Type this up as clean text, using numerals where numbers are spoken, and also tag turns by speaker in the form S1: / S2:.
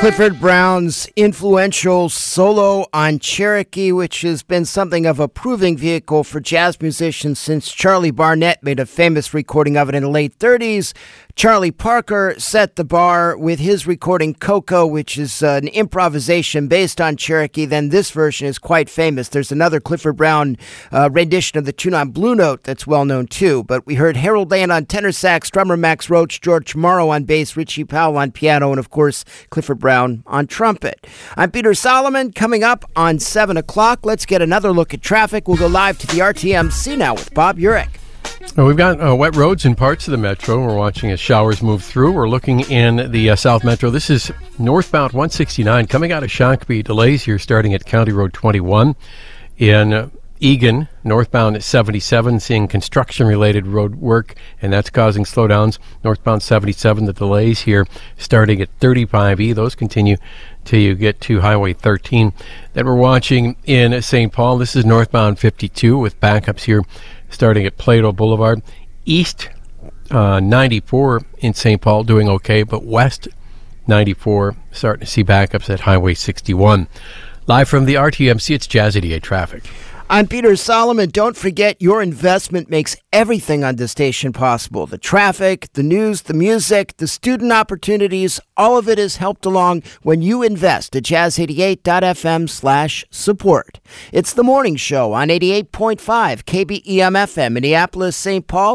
S1: Clifford Brown's influential solo on Cherokee, which has been something of a proving vehicle for jazz musicians since Charlie Barnett made a famous recording of it in the late 30s. Charlie Parker set the bar with his recording Coco, which is an improvisation based on Cherokee. Then this version is quite famous. There's another Clifford Brown rendition of the tune on Blue Note that's well known too. But we heard Harold Land on tenor sax, drummer Max Roach, George Morrow on bass, Richie Powell on piano, and of course Clifford Brown on trumpet. I'm Peter Solomon. Coming up on 7 o'clock, let's get another look at traffic. We'll go live to the RTMC now with Bob Urich.
S2: We've got wet roads in parts of the metro. We're watching as showers move through. We're looking in the South Metro. This is northbound 169 coming out of Shakopee. Delays here starting at County Road 21. In Egan, northbound 77, seeing construction-related road work, and that's causing slowdowns. Northbound 77, the delays here starting at 35E. Those continue till you get to Highway 13. Then we're watching in St. Paul. This is northbound 52 with backups here starting at Plato Boulevard. East 94 in St. Paul doing okay, but west 94 starting to see backups at Highway 61. Live from the RTMC, it's Jazz 88 Traffic.
S1: I'm Peter Solomon. Don't forget, your investment makes everything on this station possible. The traffic, the news, the music, the student opportunities, all of it is helped along when you invest at jazz88.fm/support. It's the morning show on 88.5 KBEM FM, Minneapolis, St. Paul.